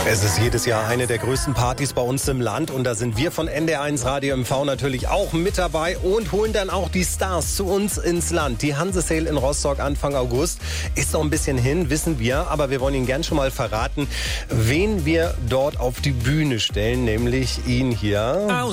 Es ist jedes Jahr eine der größten Partys bei uns im Land und da sind wir von NDR1 Radio MV natürlich auch mit dabei und holen dann auch die Stars zu uns ins Land. Die Hanse Sale in Rostock Anfang August ist noch ein bisschen hin, wissen wir, aber wir wollen Ihnen gern schon mal verraten, wen wir dort auf die Bühne stellen, nämlich ihn hier.